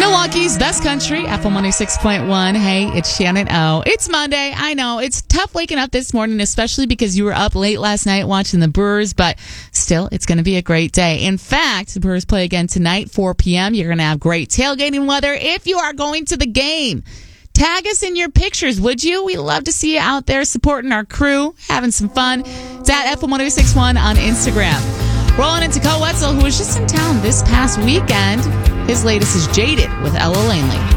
Milwaukee's best country, FM 106.1. Hey, it's Shannon O. It's Monday. I know it's tough waking up this morning, especially because you were up late last night watching the Brewers, but still, it's going to be a great day. In fact, the Brewers play again tonight, 4 p.m. You're going to have great tailgating weather if you are going to the game. Tag us in your pictures, would you? We love to see you out there supporting our crew, having some fun. It's at FM 1061 on Instagram. Rolling into Cole Wetzel, who was just in town this past weekend. His latest is Jaded with Ella Langley.